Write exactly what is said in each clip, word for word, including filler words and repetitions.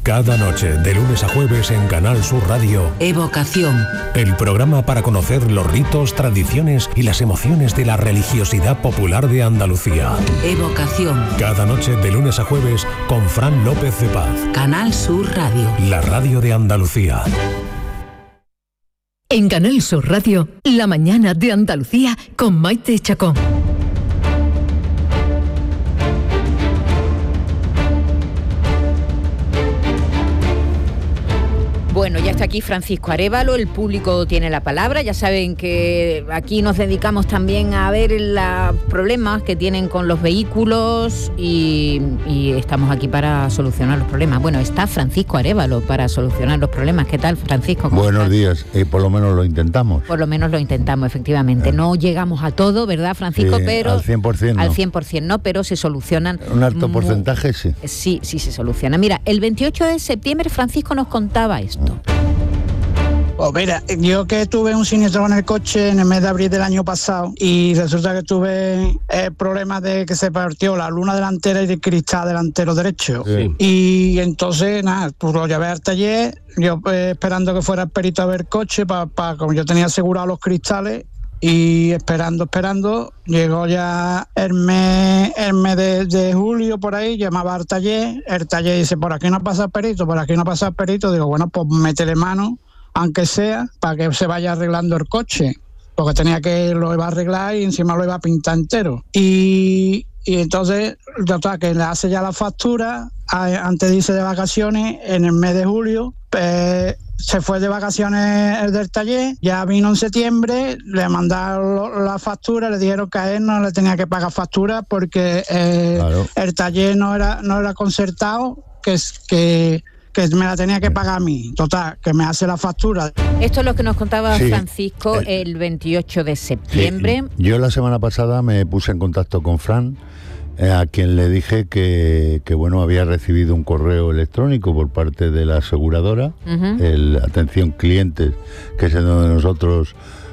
Cada noche, de lunes a jueves en Canal Sur Radio, Evocación. El programa para conocer los ritos, tradiciones y las emociones de la religiosidad popular de Andalucía. Evocación. Cada noche, de lunes a jueves, con Fran López de Paz. Canal Sur Radio. La radio de Andalucía. En Canal Sur Radio, La mañana de Andalucía con Maite Chacón. Bueno, ya está aquí Francisco Arévalo, el público tiene la palabra. Ya saben que aquí nos dedicamos también a ver los problemas que tienen con los vehículos y, y estamos aquí para solucionar los problemas. Bueno, está Francisco Arévalo para solucionar los problemas. ¿Qué tal, Francisco? Buenos estás? días, y eh, por lo menos lo intentamos. Por lo menos lo intentamos, efectivamente. Eh. No llegamos a todo, ¿verdad, Francisco? Eh, pero al cien por ciento al no. cien por ciento no, pero se solucionan. Un alto porcentaje, sí. Sí, sí se soluciona. Mira, el veintiocho de septiembre Francisco nos contaba esto. Pues mira, yo que tuve un siniestro con el coche en el mes de abril del año pasado y resulta que tuve el problema de que se partió la luna delantera y el cristal delantero derecho. Sí. Y entonces, nada, pues lo llevé al taller, yo eh, esperando que fuera el perito a ver el coche, para pa, como yo tenía asegurado los cristales, y esperando, esperando, llegó ya el mes, el mes de, de julio por ahí, llamaba al taller, el taller dice, por aquí no pasa el perito, por aquí no pasa el perito, digo, bueno, pues métele mano, aunque sea, para que se vaya arreglando el coche, porque tenía que lo iba a arreglar y encima lo iba a pintar entero. Y, y entonces, total, que le hace ya la factura, antes de irse de vacaciones, en el mes de julio, pues, se fue de vacaciones el del taller, ya vino en septiembre, le mandaron la factura, le dijeron que a él no le tenía que pagar factura porque eh, claro. el taller no era, no era concertado, que es que... que me la tenía que pagar a mí, total, que me hace la factura. Esto es lo que nos contaba sí, Francisco eh, el veintiocho de septiembre. Sí, yo la semana pasada me puse en contacto con Fran, eh, a quien le dije que, que bueno, había recibido un correo electrónico por parte de la aseguradora, uh-huh. el atención clientes, que es en donde nosotros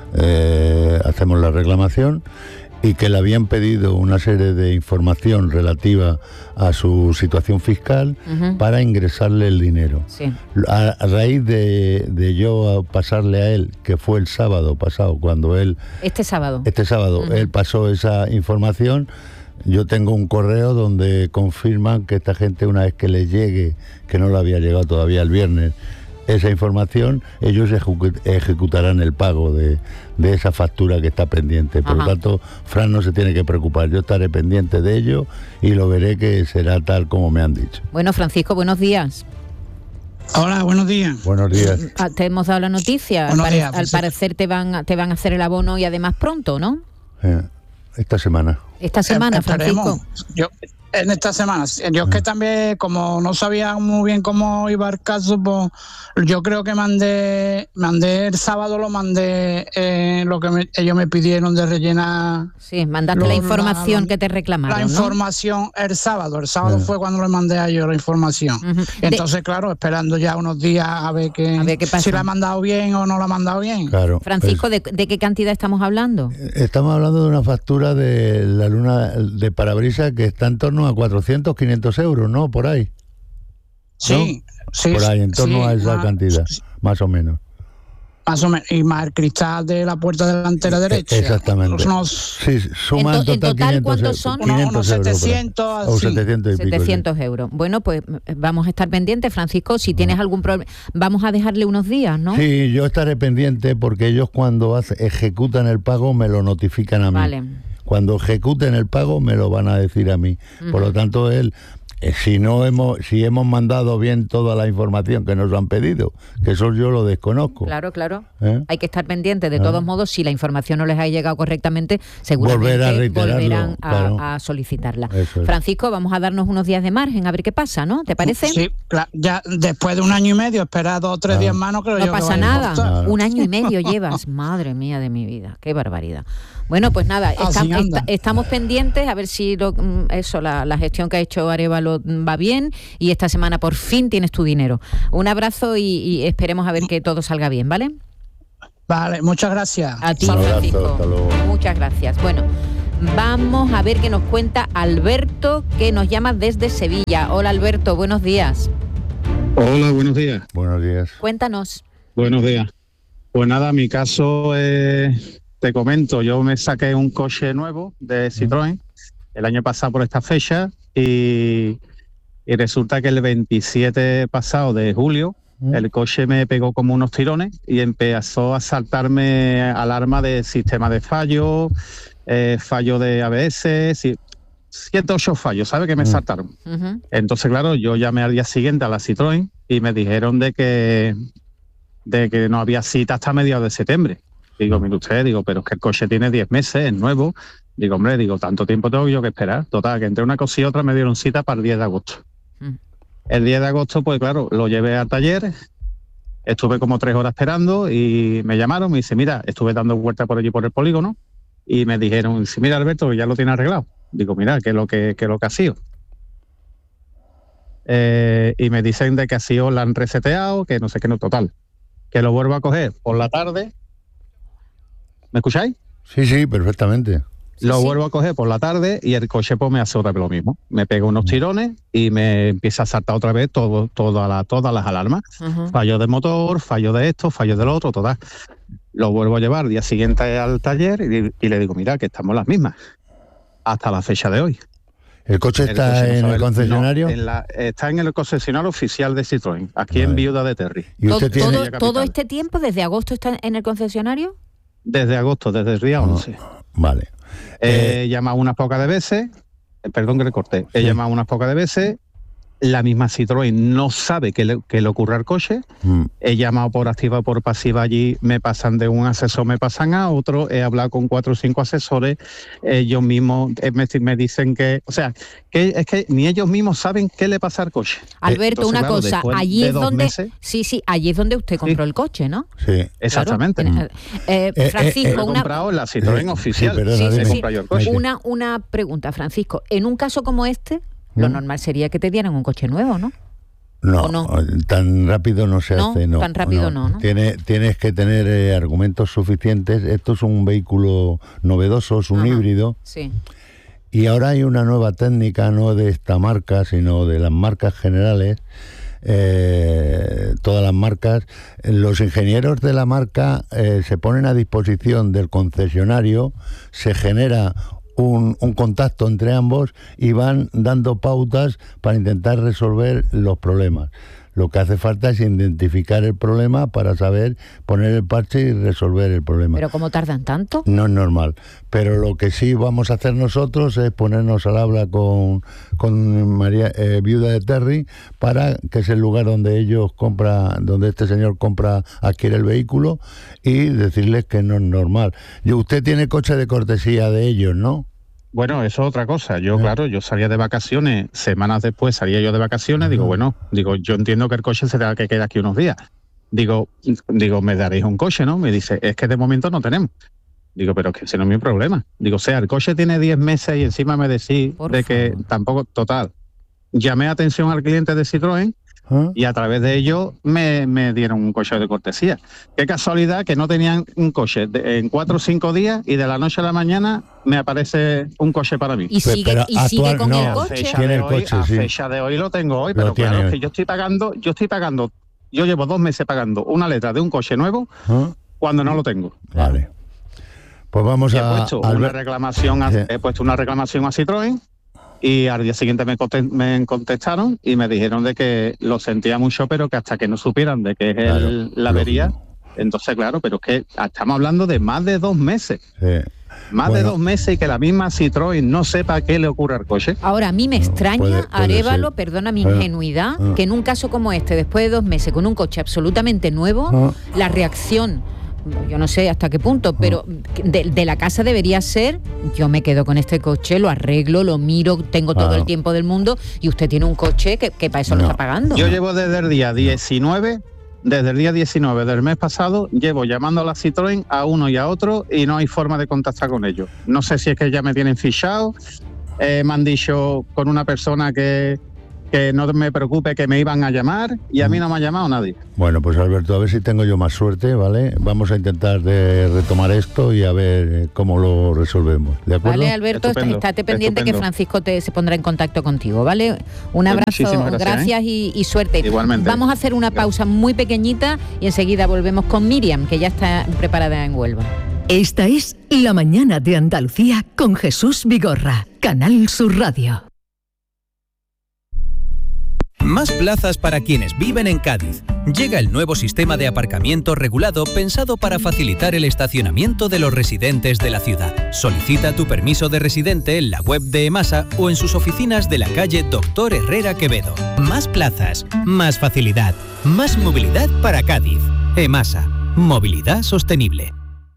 eh, hacemos la reclamación, y que le habían pedido una serie de información relativa a su situación fiscal uh-huh. para ingresarle el dinero. Sí. A, a raíz de, de yo pasarle a él, que fue el sábado pasado, cuando él... Este sábado. Este sábado, uh-huh. él pasó esa información. Yo tengo un correo donde confirman que esta gente, una vez que les llegue, que no le había llegado todavía el viernes, esa información, ellos ejecu- ejecutarán el pago de, de esa factura que está pendiente. Por Ajá. lo tanto, Fran no se tiene que preocupar, yo estaré pendiente de ello y lo veré que será tal como me han dicho. Bueno, Francisco, buenos días. Hola, buenos días. Buenos días. Te hemos dado la noticia, al, pare- días, al parecer te van, te van a hacer el abono y además pronto, ¿no? Eh, esta semana. Esta semana, eh, Francisco. Yo... En esta semana, yo es que también, como no sabía muy bien cómo iba el caso, pues yo creo que mandé, mandé el sábado, lo mandé eh, lo que me, ellos me pidieron de rellenar. Sí, mandaste lo, la información la, que te reclamaron. La información ¿no? el sábado, el sábado sí. fue cuando le mandé a ellos la información. Uh-huh. Entonces, de, claro, esperando ya unos días a ver, qué, a ver qué pasa. Si la ha mandado bien o no la ha mandado bien. Claro. Francisco, pues, ¿de, ¿de qué cantidad estamos hablando? Estamos hablando de una factura de la luna de parabrisas que está en torno a cuatrocientos, quinientos euros, ¿no? Por ahí. Sí, ¿no? sí. Por ahí, en torno sí, a esa más, cantidad, sí. más o menos. Más o menos. Y más el cristal de la puerta delantera derecha. Exactamente. Unos, sí, suma en, to- en total, total quinientos, ¿cuántos son? quinientos unos setecientos, euros, o setecientos y pico. setecientos sí. euros. Bueno, pues vamos a estar pendientes, Francisco. Si tienes algún problema, vamos a dejarle unos días, ¿no? Sí, yo estaré pendiente porque ellos cuando hace, ejecutan el pago me lo notifican a mí. Vale. Cuando ejecuten el pago me lo van a decir a mí. Uh-huh. Por lo tanto, él, eh, si no hemos, si hemos mandado bien toda la información que nos han pedido, que eso yo lo desconozco. Claro, claro. ¿Eh? Hay que estar pendiente. De todos ¿Eh? modos, si la información no les ha llegado correctamente, seguramente Volver a volverán a, claro. a solicitarla. Es. Francisco, vamos a darnos unos días de margen a ver qué pasa, ¿no? ¿Te parece? Sí, claro. Ya después de un año y medio, esperar dos o tres ah. días más, no creo no yo pasa que nada. Claro. Un año y medio llevas. Madre mía de mi vida. Qué barbaridad. Bueno, pues nada, está, está, estamos pendientes a ver si lo, eso, la, la gestión que ha hecho Arévalo va bien y esta semana por fin tienes tu dinero. Un abrazo y, y esperemos a ver que todo salga bien, ¿vale? Vale, muchas gracias. A ti, Francisco. Muchas gracias. Bueno, vamos a ver qué nos cuenta Alberto, que nos llama desde Sevilla. Hola, Alberto, buenos días. Hola, buenos días. Buenos días. Cuéntanos. Buenos días. Pues nada, mi caso, eh, te comento, yo me saqué un coche nuevo de Citroën el año pasado por esta fecha y, y resulta que el veintisiete pasado de julio el coche me pegó como unos tirones y empezó a saltarme alarma de sistema de fallo, eh, fallo de A B S, si, siete ocho fallos, ¿sabes? Que me saltaron. Uh-huh. Entonces, claro, yo llamé al día siguiente a la Citroën y me dijeron de que, de que no había cita hasta mediados de septiembre. Digo, mire usted, digo, pero es que el coche tiene diez meses, es nuevo. Digo, hombre, digo, tanto tiempo tengo yo que esperar. Total, que entre una cosa y otra me dieron cita para el diez de agosto. Uh-huh. El diez de agosto, pues claro, lo llevé al taller, estuve como tres horas esperando y me llamaron, me dice, mira, estuve dando vueltas por allí por el polígono y me dijeron, dice, mira, Alberto, que ya lo tiene arreglado. Digo, mira, ¿qué es lo que, qué es lo que ha sido? Eh, y me dicen de que ha sido, la han reseteado, que no sé qué, no, total. Que lo vuelvo a coger por la tarde. ¿Me escucháis? Sí, sí, perfectamente. Lo sí. vuelvo a coger por la tarde y el coche pues me hace otra vez lo mismo. Me pega unos tirones y me empieza a saltar otra vez todo, toda la, todas las alarmas. Uh-huh. Fallo de motor, fallo de esto, fallo del otro, todas. Lo vuelvo a llevar al día siguiente al taller y, y le digo, mira, que estamos las mismas. Hasta la fecha de hoy. ¿El coche está el coche, no en el concesionario? No, en la, está en el concesionario oficial de Citroën, aquí vale. en Viuda de Terry. ¿Y usted tiene... ¿Todo, todo este tiempo, desde agosto, está en el concesionario? Desde agosto, desde el día once. Oh, vale. He eh, llamado unas pocas de veces, perdón que le corté, he sí. llamado unas pocas de veces, la misma Citroën no sabe que le, que le ocurre al coche, mm. he llamado por activa o por pasiva allí, me pasan de un asesor, me pasan a otro, he hablado con cuatro o cinco asesores, ellos mismos me, me dicen que, o sea, que es que ni ellos mismos saben qué le pasa al coche. Alberto, Entonces, una claro, cosa, allí de es donde, meses, sí, sí, allí es donde usted compró sí. el coche, ¿no? Sí, exactamente. Claro. Eh, eh, Francisco, eh, eh, una... he comprado en la Citroën eh, oficial. Sí, perdona, sí, sí, sí, sí. El coche. Una, una pregunta, Francisco, en un caso como este, lo normal sería que te dieran un coche nuevo, ¿no? No, no, tan rápido no se no, hace, no. Tan rápido no, no. ¿no? Tiene, tienes que tener eh, argumentos suficientes. Esto es un vehículo novedoso, es un Ajá, híbrido. Sí. Y ahora hay una nueva técnica, no de esta marca, sino de las marcas generales. Eh, todas las marcas, los ingenieros de la marca eh, se ponen a disposición del concesionario, se genera Un, un contacto entre ambos y van dando pautas para intentar resolver los problemas. Lo que hace falta es identificar el problema para saber poner el parche y resolver el problema. ¿Pero cómo tardan tanto? No es normal. Pero lo que sí vamos a hacer nosotros es ponernos al habla con, con María eh, Viuda de Terry, para que es el lugar donde ellos compran, donde este señor compra, adquiere el vehículo, y decirles que no es normal. Y usted tiene coche de cortesía de ellos, ¿no? Bueno, eso es otra cosa. Yo, claro, yo salía de vacaciones, semanas después salía yo de vacaciones, digo, bueno, digo, yo entiendo que el coche se tenga que quedar aquí unos días. Digo, digo, me daréis un coche, ¿no? Me dice, es que de momento no tenemos. Digo, pero es que ese no es mi problema. Digo, o sea, el coche tiene diez meses y encima me decís Por de favor. que tampoco, total. Llamé atención al cliente de Citroën, ¿Ah? y a través de ello me, me dieron un coche de cortesía. Qué casualidad que no tenían un coche de, en cuatro o cinco días, y de la noche a la mañana me aparece un coche para mí. Y sigue, pero y sigue actual, con no, el coche. Fecha de, hoy, coche, a sí. fecha de hoy lo tengo hoy, pero claro, es que yo estoy pagando, yo estoy pagando, yo llevo dos meses pagando una letra de un coche nuevo ¿Ah? cuando no lo tengo. Vale. Pues vamos y a... He puesto, una reclamación a, sí. he puesto una reclamación a Citroën, y al día siguiente me, me contestaron y me dijeron de que lo sentía mucho, pero que hasta que no supieran de qué es claro, el, la avería. Entonces, claro, pero es que estamos hablando de más de dos meses. Sí. Más bueno. de dos meses y que la misma Citroën no sepa qué le ocurre al coche. Ahora, a mí me extraña, puede, puede Arévalo, ser. perdona mi ingenuidad, ah, ah. que en un caso como este, después de dos meses con un coche absolutamente nuevo, ah. la reacción... yo no sé hasta qué punto, pero de, de la casa debería ser, yo me quedo con este coche, lo arreglo, lo miro, tengo todo claro. el tiempo del mundo, y usted tiene un coche que, que para eso no. lo está pagando. Yo llevo desde el día diecinueve, desde el día diecinueve del mes pasado, llevo llamando a la Citroën a uno y a otro, y no hay forma de contactar con ellos. No sé si es que ya me tienen fichado, eh, me han dicho con una persona que... que que no me preocupe, que me iban a llamar y a mí no me ha llamado nadie. Bueno, pues Alberto, a ver si tengo yo más suerte, ¿vale? Vamos a intentar de retomar esto y a ver cómo lo resolvemos, ¿de acuerdo? Vale, Alberto, estupendo, estate pendiente estupendo. Que Francisco te, se pondrá en contacto contigo, ¿vale? Un abrazo, pues gracias, gracias ¿eh? y, y suerte. Igualmente. Vamos a hacer una pausa muy pequeñita y enseguida volvemos con Miriam, que ya está preparada en Huelva. Esta es La Mañana de Andalucía con Jesús Vigorra, Canal Sur Radio. Más plazas para quienes viven en Cádiz. Llega el nuevo sistema de aparcamiento regulado pensado para facilitar el estacionamiento de los residentes de la ciudad. Solicita tu permiso de residente en la web de EMASA o en sus oficinas de la calle Doctor Herrera Quevedo. Más plazas, más facilidad, más movilidad para Cádiz. EMASA, movilidad sostenible.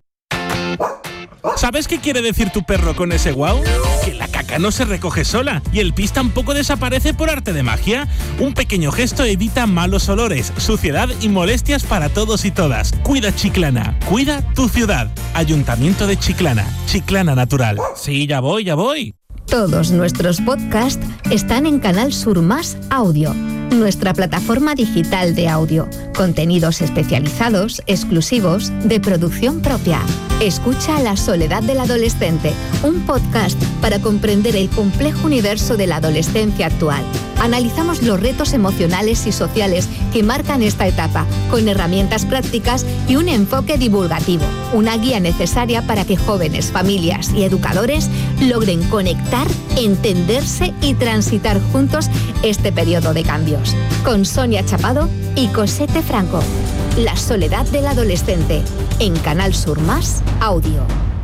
¿Sabes qué quiere decir tu perro con ese guau? Que la caca no se recoge sola y el pis tampoco desaparece por arte de magia. Un pequeño gesto evita malos olores, suciedad y molestias para todos y todas. Cuida Chiclana, cuida tu ciudad. Ayuntamiento de Chiclana, Chiclana Natural. Sí, ya voy, ya voy. Todos nuestros podcasts están en Canal Sur Más Audio, nuestra plataforma digital de audio. Contenidos especializados, exclusivos, de producción propia. Escucha La soledad del adolescente, un podcast para comprender el complejo universo de la adolescencia actual. Analizamos los retos emocionales y sociales que marcan esta etapa, con herramientas prácticas y un enfoque divulgativo. Una guía necesaria para que jóvenes, familias y educadores logren conectar, entenderse y transitar juntos este periodo de cambios. Con Sonia Chapado y Cosette Franco. La soledad del adolescente, en Canal Sur Más Audio.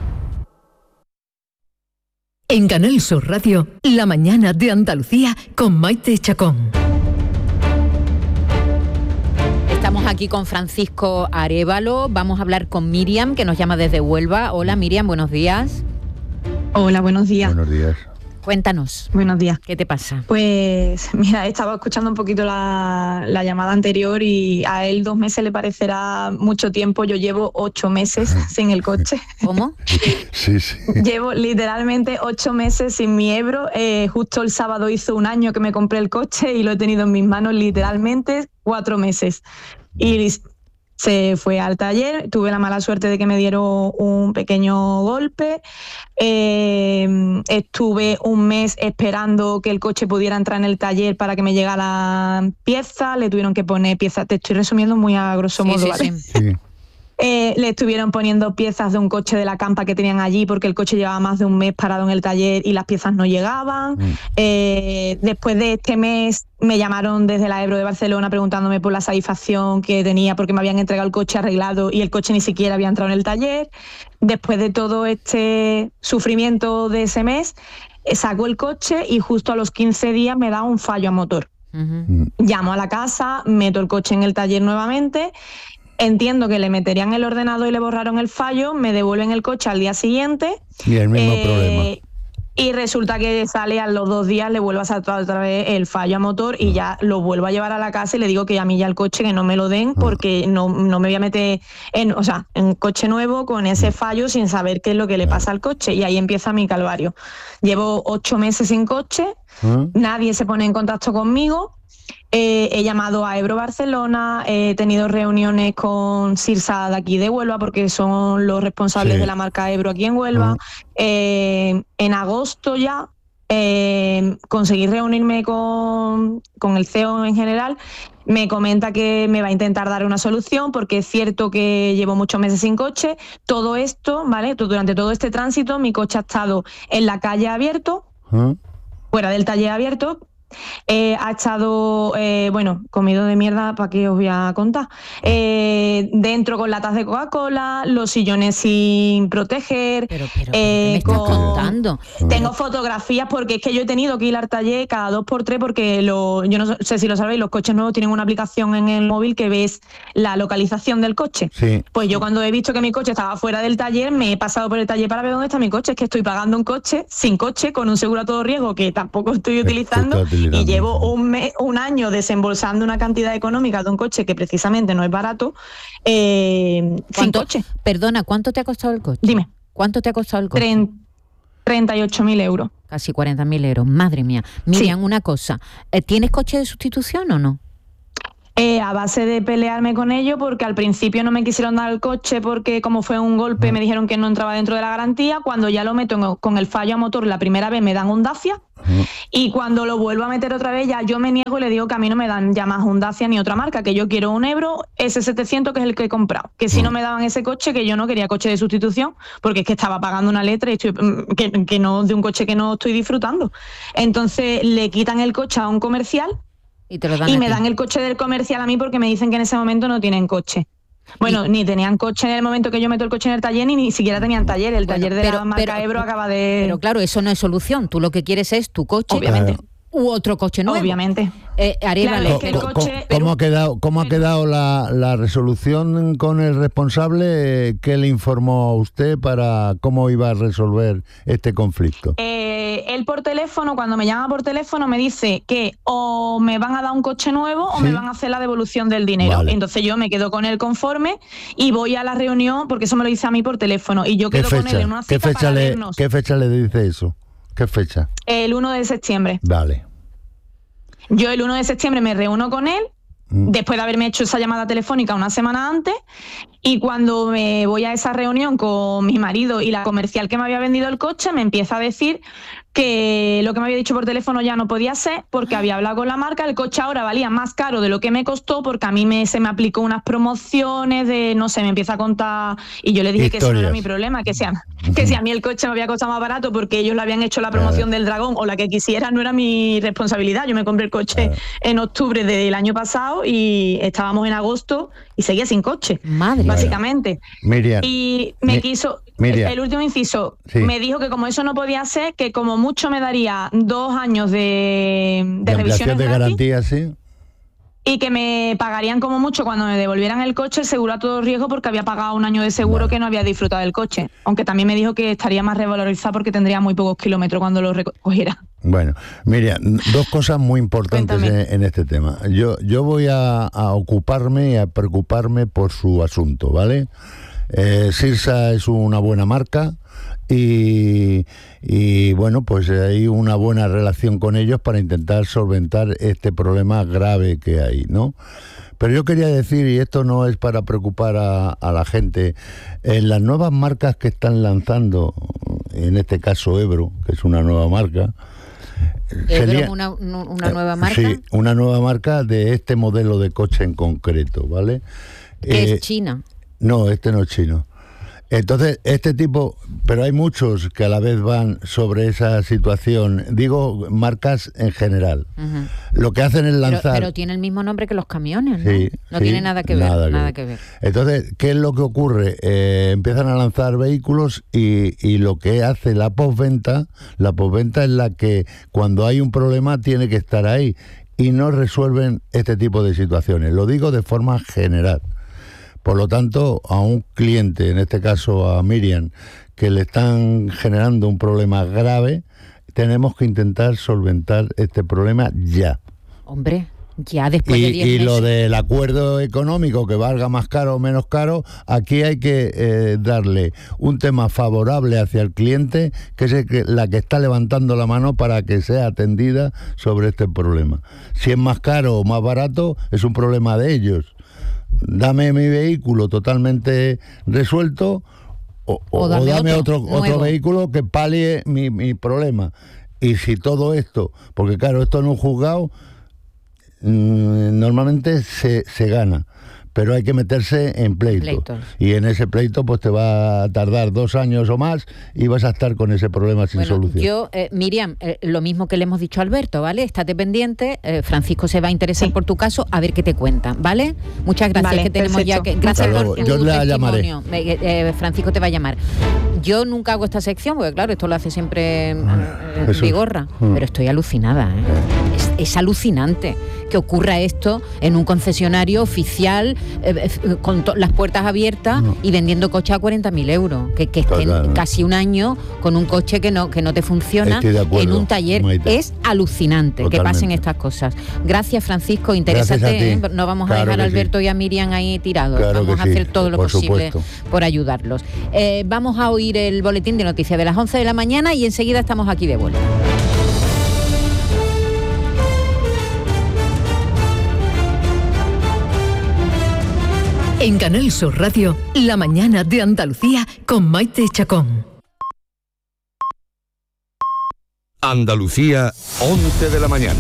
En Canal Sur Radio, La Mañana de Andalucía con Maite Chacón. Estamos aquí con Francisco Arévalo. Vamos a hablar con Miriam, que nos llama desde Huelva. Hola Miriam, buenos días. Hola, buenos días. Buenos días. Cuéntanos. Buenos días. ¿Qué te pasa? Pues mira, estaba escuchando un poquito la, la llamada anterior y a él dos meses le parecerá mucho tiempo. Yo llevo ocho meses sin el coche. ¿Cómo? Sí, sí. Llevo literalmente ocho meses sin mi Ebro. Eh, justo el sábado hizo un año que me compré el coche y lo he tenido en mis manos literalmente cuatro meses. Y se fue al taller, tuve la mala suerte de que me dieron un pequeño golpe, eh, estuve un mes esperando que el coche pudiera entrar en el taller para que me llegara pieza, le tuvieron que poner piezas, te estoy resumiendo muy a grosso modo, sí, ¿vale? Sí, sí. Eh, le estuvieron poniendo piezas de un coche de la campa que tenían allí porque el coche llevaba más de un mes parado en el taller y las piezas no llegaban. Mm. Eh, después de este mes me llamaron desde la Ebro de Barcelona preguntándome por la satisfacción que tenía porque me habían entregado el coche arreglado y el coche ni siquiera había entrado en el taller. Después de todo este sufrimiento de ese mes, eh, saco el coche y justo a los quince días me da un fallo a motor. Uh-huh. Llamo a la casa, meto el coche en el taller nuevamente. Entiendo que le meterían el ordenador y le borraron el fallo, me devuelven el coche al día siguiente. Y el mismo eh, problema. Y resulta que sale a los dos días, le vuelvo a saltar otra vez el fallo a motor y ya lo vuelvo a llevar a la casa y le digo que a mí ya el coche que no me lo den porque no, no me voy a meter en, o sea, en un coche nuevo con ese fallo sin saber qué es lo que le pasa al coche. Y ahí empieza mi calvario. Llevo ocho meses sin coche, ¿Ah? Nadie se pone en contacto conmigo. Eh, he llamado a Ebro Barcelona, he tenido reuniones con Sirsa de aquí de Huelva porque son los responsables sí. de la marca Ebro aquí en Huelva. Uh-huh. Eh, en agosto ya eh, conseguí reunirme con, con el C E O en general. Me comenta que me va a intentar dar una solución porque es cierto que llevo muchos meses sin coche. Todo esto, ¿vale? Durante todo este tránsito mi coche ha estado en la calle abierto, uh-huh. fuera del taller abierto. Eh, ha estado, eh, bueno, comido de mierda, ¿para qué os voy a contar? Eh, dentro con latas de Coca-Cola, los sillones sin proteger. Pero, pero, eh, ¿qué me estás con... contando? Tengo fotografías porque es que yo he tenido que ir al taller cada dos por tres porque lo, yo no sé si lo sabéis, los coches nuevos tienen una aplicación en el móvil que ves la localización del coche. Sí. Pues yo cuando he visto que mi coche estaba fuera del taller, me he pasado por el taller para ver dónde está mi coche. Es que estoy pagando un coche sin coche, con un seguro a todo riesgo que tampoco estoy utilizando. Y llevo un, mes, un año desembolsando una cantidad económica de un coche que precisamente no es barato, eh, sin coche. Perdona, ¿cuánto te ha costado el coche? Dime. ¿Cuánto te ha costado el coche? treinta y ocho mil euros. Casi cuarenta mil euros, madre mía. Miriam, sí. Una cosa, ¿tienes coche de sustitución o no? Eh, a base de pelearme con ellos, porque al principio no me quisieron dar el coche porque como fue un golpe me dijeron que no entraba dentro de la garantía. Cuando ya lo meto con el fallo a motor la primera vez me dan un Dacia, uh-huh. y cuando lo vuelvo a meter otra vez ya yo me niego y le digo que a mí no me dan ya más un Dacia ni otra marca, que yo quiero un Ebro ese setecientos que es el que he comprado, que si uh-huh. no me daban ese coche, que yo no quería coche de sustitución porque es que estaba pagando una letra y estoy, que, que no de un coche que no estoy disfrutando. Entonces le quitan el coche a un comercial y, te lo dan y a me ti. dan el coche del comercial a mí porque me dicen que en ese momento no tienen coche. Bueno, y, ni tenían coche en el momento que yo meto el coche en el taller, ni ni siquiera tenían taller. El bueno, taller de pero, la marca pero, Ebro acaba de... Pero claro, eso no es solución. Tú lo que quieres es tu coche, obviamente, u otro coche nuevo. Obviamente. Eh, Arévalo, claro, pero, el coche, ¿Cómo, pero, ¿cómo ha quedado, cómo ha quedado la, la resolución con el responsable? ¿Qué le informó a usted para cómo iba a resolver este conflicto? Eh, él por teléfono, cuando me llama por teléfono, me dice que o me van a dar un coche nuevo o ¿sí? me van a hacer la devolución del dinero. Vale. Entonces yo me quedo con él conforme y voy a la reunión, porque eso me lo dice a mí por teléfono, y yo quedo con él en una cita ¿Qué fecha para le, vernos. ¿Qué fecha le dice eso? ¿Qué fecha? El uno de septiembre. Vale. Yo el uno de septiembre me reúno con él, mm. después de haberme hecho esa llamada telefónica una semana antes, y cuando me voy a esa reunión con mi marido y la comercial que me había vendido el coche, me empieza a decir que lo que me había dicho por teléfono ya no podía ser porque había hablado con la marca, el coche ahora valía más caro de lo que me costó porque a mí me, se me aplicó unas promociones de, no sé, me empieza a contar, y yo le dije Historias. que eso no era mi problema, que, sea, que si a mí el coche me había costado más barato porque ellos le habían hecho la promoción del Dragón o la que quisiera, no era mi responsabilidad. Yo me compré el coche en octubre del año pasado y estábamos en agosto y seguía sin coche. Madre. Básicamente. Miriam. Y me Mi, quiso... Miriam. El último inciso, sí. me dijo que como eso no podía ser, que como mucho me daría dos años de, de, de revisiones de garantía, sí. Y que me pagarían como mucho cuando me devolvieran el coche el seguro a todo riesgo porque había pagado un año de seguro, vale. que no había disfrutado del coche. Aunque también me dijo que estaría más revalorizado porque tendría muy pocos kilómetros cuando lo recogiera. Bueno, Miriam, dos cosas muy importantes en, en este tema. Yo, yo voy a, a ocuparme y a preocuparme por su asunto, ¿vale? Eh, Sirsa es una buena marca y, y bueno, pues hay una buena relación con ellos para intentar solventar este problema grave que hay, ¿no? Pero yo quería decir, y esto no es para preocupar a, a la gente, en las nuevas marcas que están lanzando, en este caso Ebro, que es una nueva marca, Ebro, una, una nueva marca. Sí, una nueva marca de este modelo de coche en concreto, ¿vale? Que eh, es China. No, este no es chino. Entonces, este tipo, pero hay muchos que a la vez van sobre esa situación, digo marcas en general. Uh-huh. Lo que hacen es lanzar... Pero, pero tiene el mismo nombre que los camiones, ¿no? Sí, no sí, tiene nada que ver, nada que, nada ver. que ver. Entonces, ¿qué es lo que ocurre? Eh, empiezan a lanzar vehículos y, y lo que hace la postventa, la postventa es la que cuando hay un problema tiene que estar ahí y no resuelven este tipo de situaciones. Lo digo de forma general. Por lo tanto, a un cliente, en este caso a Miriam, que le están generando un problema grave, tenemos que intentar solventar este problema ya. Hombre, ya después y, de diez Y meses. lo del acuerdo económico, que valga más caro o menos caro, aquí hay que eh, darle un tema favorable hacia el cliente, que es el que, la que está levantando la mano para que sea atendida sobre este problema. Si es más caro o más barato, es un problema de ellos. Dame mi vehículo totalmente resuelto o, o, o dame, dame otro, otro, otro vehículo que palie mi, mi problema. Y si todo esto, porque claro, esto en un juzgado mmm, normalmente se, se gana, pero hay que meterse en pleito. Pleitos. Y en ese pleito pues te va a tardar dos años o más y vas a estar con ese problema sin bueno, solución. Yo, eh, Miriam, eh, lo mismo que le hemos dicho a Alberto, ¿vale? Estate pendiente, eh, Francisco se va a interesar sí. por tu caso, a ver qué te cuentan, ¿vale? Muchas gracias, vale, que tenemos perfecto. ya que... Gracias por tu yo la testimonio. Eh, eh, Francisco te va a llamar. Yo nunca hago esta sección, porque claro, esto lo hace siempre eh, Vigorra, mm. pero estoy alucinada, ¿eh? Es, es alucinante que ocurra esto en un concesionario oficial, eh, con to- las puertas abiertas no. y vendiendo coches a cuarenta mil euros, que, que estén claro. casi un año con un coche que no, que no te funciona en un taller. Maite. Es alucinante Totalmente. que pasen estas cosas. Gracias, Francisco, interésate, ¿eh? No vamos claro a dejar a Alberto sí. y a Miriam ahí tirados, claro vamos a hacer sí. todo lo por posible supuesto. por ayudarlos. Eh, vamos a oír el boletín de noticias de las once de la mañana y enseguida estamos aquí de vuelta. En Canal Sur Radio, La Mañana de Andalucía con Maite Chacón. Andalucía, once de la mañana.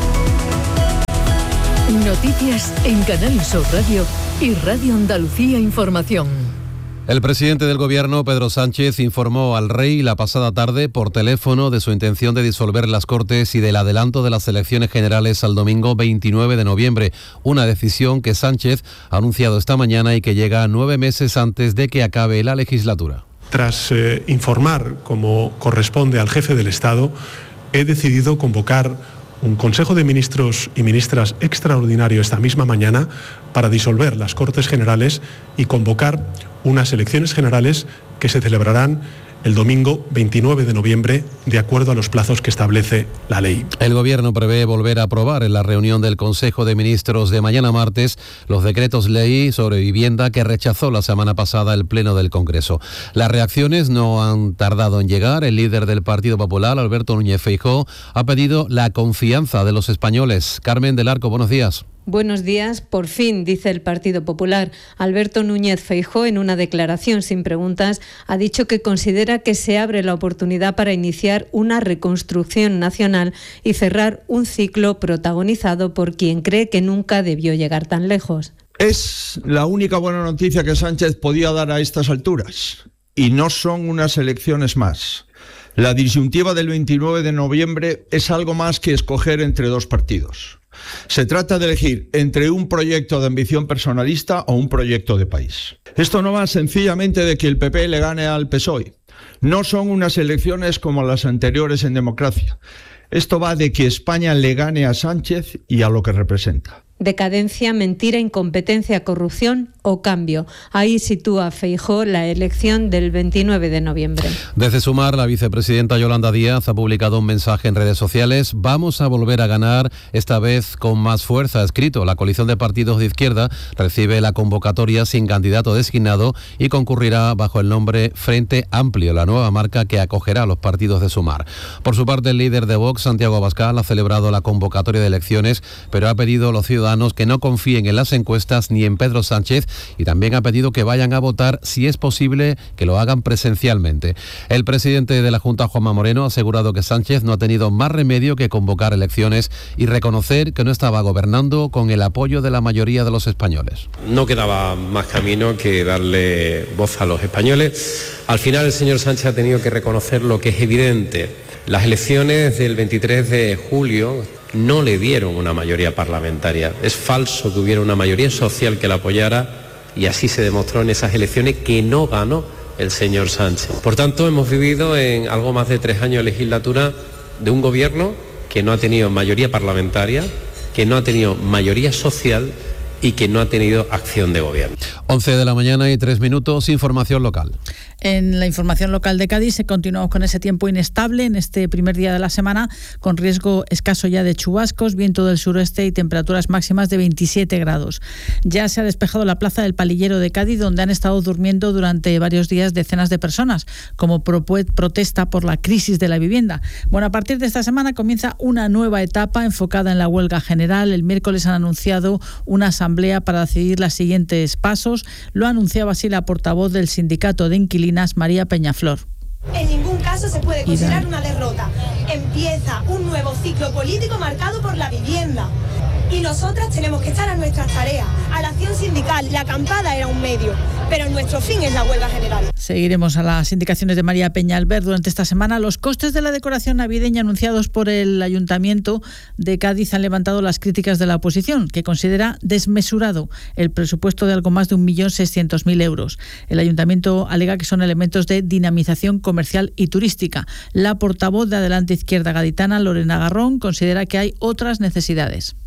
Noticias en Canal Sur Radio y Radio Andalucía Información. El presidente del Gobierno, Pedro Sánchez, informó al rey la pasada tarde por teléfono de su intención de disolver las Cortes y del adelanto de las elecciones generales al domingo veintinueve de noviembre, una decisión que Sánchez ha anunciado esta mañana y que llega nueve meses antes de que acabe la legislatura. Tras eh, informar, como corresponde al jefe del Estado, he decidido convocar un Consejo de Ministros y Ministras extraordinario esta misma mañana para disolver las Cortes Generales y convocar unas elecciones generales que se celebrarán el domingo veintinueve de noviembre, de acuerdo a los plazos que establece la ley. El Gobierno prevé volver a aprobar en la reunión del Consejo de Ministros de mañana martes los decretos ley sobre vivienda que rechazó la semana pasada el Pleno del Congreso. Las reacciones no han tardado en llegar. El líder del Partido Popular, Alberto Núñez Feijóo, ha pedido la confianza de los españoles. Carmen del Arco, buenos días. Buenos días, por fin, dice el Partido Popular. Alberto Núñez Feijóo, en una declaración sin preguntas, ha dicho que considera que se abre la oportunidad para iniciar una reconstrucción nacional y cerrar un ciclo protagonizado por quien cree que nunca debió llegar tan lejos. Es la única buena noticia que Sánchez podía dar a estas alturas, y no son unas elecciones más. La disyuntiva del veintinueve de noviembre es algo más que escoger entre dos partidos. Se trata de elegir entre un proyecto de ambición personalista o un proyecto de país. Esto no va sencillamente de que el P P le gane al P S O E. No son unas elecciones como las anteriores en democracia. Esto va de que España le gane a Sánchez y a lo que representa. Decadencia, mentira, incompetencia, corrupción o cambio. Ahí sitúa Feijóo la elección del veintinueve de noviembre. Desde Sumar, la vicepresidenta Yolanda Díaz ha publicado un mensaje en redes sociales. Vamos a volver a ganar, esta vez con más fuerza. Ha escrito, la coalición de partidos de izquierda recibe la convocatoria sin candidato designado y concurrirá bajo el nombre Frente Amplio, la nueva marca que acogerá a los partidos de Sumar. Por su parte, el líder de Vox, Santiago Abascal, ha celebrado la convocatoria de elecciones, pero ha pedido a los ciudadanos que no confíen en las encuestas ni en Pedro Sánchez y también ha pedido que vayan a votar, si es posible, que lo hagan presencialmente. El presidente de la Junta, Juanma Moreno, ha asegurado que Sánchez no ha tenido más remedio que convocar elecciones y reconocer que no estaba gobernando con el apoyo de la mayoría de los españoles. No quedaba más camino que darle voz a los españoles. Al final el señor Sánchez ha tenido que reconocer lo que es evidente. Las elecciones del veintitrés de julio no le dieron una mayoría parlamentaria. Es falso que hubiera una mayoría social que la apoyara y así se demostró en esas elecciones que no ganó el señor Sánchez. Por tanto, hemos vivido en algo más de tres años de legislatura de un gobierno que no ha tenido mayoría parlamentaria, que no ha tenido mayoría social y que no ha tenido acción de gobierno. once de la mañana y tres minutos, información local. En la información local de Cádiz, continuamos con ese tiempo inestable en este primer día de la semana, con riesgo escaso ya de chubascos, viento del suroeste y temperaturas máximas de veintisiete grados. Ya se ha despejado la plaza del Palillero de Cádiz, donde han estado durmiendo durante varios días decenas de personas, como pro- protesta por la crisis de la vivienda. Bueno, a partir de esta semana comienza una nueva etapa enfocada en la huelga general. El miércoles han anunciado una asamblea para decidir los siguientes pasos. Lo anunciaba así la portavoz del sindicato de inquilinos, María Peñaflor. En ningún caso se puede considerar una derrota. Empieza un nuevo ciclo político marcado por la vivienda. Y nosotras tenemos que estar a nuestras tareas, a la acción sindical. La acampada era un medio, pero nuestro fin es la huelga general. Seguiremos a las indicaciones de María Peñalver durante esta semana. Los costes de la decoración navideña anunciados por el Ayuntamiento de Cádiz han levantado las críticas de la oposición, que considera desmesurado el presupuesto de algo más de un millón seiscientos mil euros. El Ayuntamiento alega que son elementos de dinamización comercial y turística. La portavoz de Adelante Izquierda Gaditana, Lorena Garrón, considera que hay otras necesidades.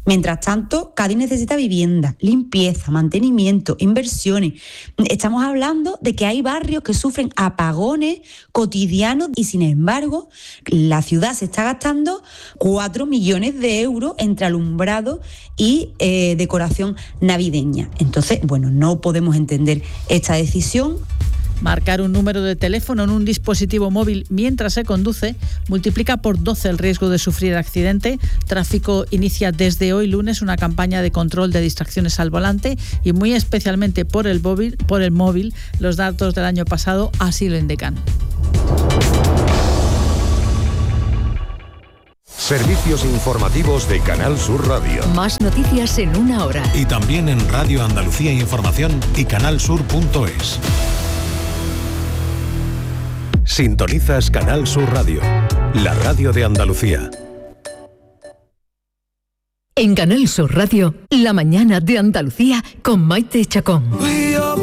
Mientras tanto, Cádiz necesita vivienda, limpieza, mantenimiento, inversiones. Estamos hablando de que hay barrios que sufren apagones cotidianos y, sin embargo, la ciudad se está gastando cuatro millones de euros entre alumbrado y eh, decoración navideña. Entonces, bueno, no podemos entender esta decisión. Marcar un número de teléfono en un dispositivo móvil mientras se conduce multiplica por doce el riesgo de sufrir accidente. Tráfico inicia desde hoy lunes una campaña de control de distracciones al volante y muy especialmente por el móvil, por el móvil. Los datos del año pasado así lo indican. Servicios informativos de Canal Sur Radio. Más noticias en una hora. Y también en Radio Andalucía Información y canalsur punto es. Sintonizas Canal Sur Radio, la radio de Andalucía. En Canal Sur Radio, la mañana de Andalucía con Maite Chacón.